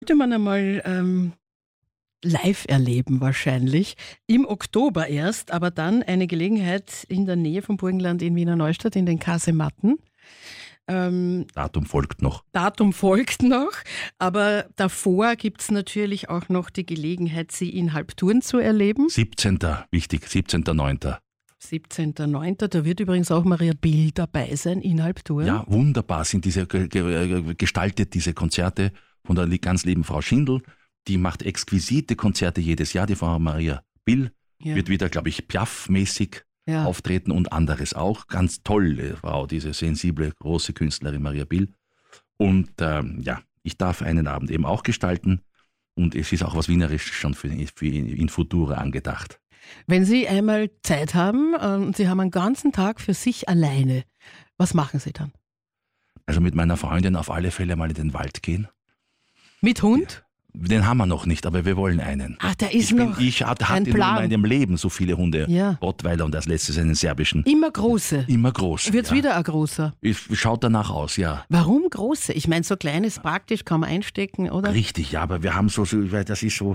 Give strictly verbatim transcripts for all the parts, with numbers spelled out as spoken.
Könnte man einmal ähm, live erleben wahrscheinlich. Im Oktober erst, aber dann eine Gelegenheit in der Nähe vom Burgenland in Wiener Neustadt in den Kasematten. Ähm, Datum folgt noch. Datum folgt noch, aber davor gibt es natürlich auch noch die Gelegenheit, sie in Halbtouren zu erleben. siebzehnter wichtig, siebzehnter neunter siebzehnter neunter Da wird übrigens auch Maria Bill dabei sein in Halbtouren. Ja, wunderbar sind diese ge- ge- gestaltet, diese Konzerte von der ganz lieben Frau Schindel. Die macht exquisite Konzerte jedes Jahr. Die Frau Maria Bill Ja. wird wieder, glaube ich, Piaf-mäßig Ja. auftreten und anderes auch. Ganz tolle Frau, diese sensible, große Künstlerin Maria Bill. Und ähm, ja, ich darf einen Abend eben auch gestalten und es ist auch was Wienerisches schon für, für in Futura angedacht. Wenn Sie einmal Zeit haben ähm, und Sie haben einen ganzen Tag für sich alleine, was machen Sie dann? Also mit meiner Freundin auf alle Fälle mal in den Wald gehen. Mit Hund? Den haben wir noch nicht, aber wir wollen einen. Ach, da ist ich bin, noch ich hatte, ein hatte in Plan. meinem Leben so viele Hunde. Ja. Rottweiler und als letztes einen serbischen. Immer große. Immer groß. Wird es ja. wieder ein großer? Ich, schaut danach aus, ja. Warum große? Ich meine, so klein ist praktisch, kann man einstecken, oder? Richtig, ja, aber wir haben so, so weil das ist so,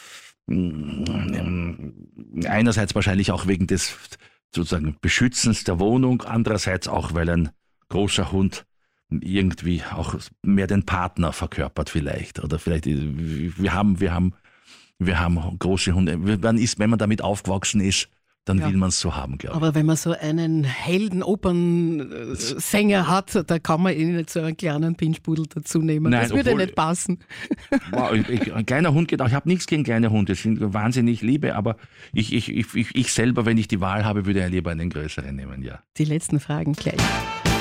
mm, einerseits wahrscheinlich auch wegen des sozusagen Beschützens der Wohnung, andererseits auch, weil ein großer Hund irgendwie auch mehr den Partner verkörpert vielleicht. Oder vielleicht, wir haben, wir haben, wir haben große Hunde. Man ist, wenn man damit aufgewachsen ist, dann Ja. will man es so haben, glaube ich. Aber wenn man so einen Helden-Opernsänger hat, da kann man ihn nicht so einen kleinen Pinschpudel dazu nehmen. Nein, das würde obwohl- nicht passen. Wow, ich, ich, ein kleiner Hund geht auch. Ich habe nichts gegen kleine Hunde, sind wahnsinnig liebe, aber ich, ich, ich, ich, ich selber, wenn ich die Wahl habe, würde ja lieber einen größeren nehmen, ja. Die letzten Fragen gleich.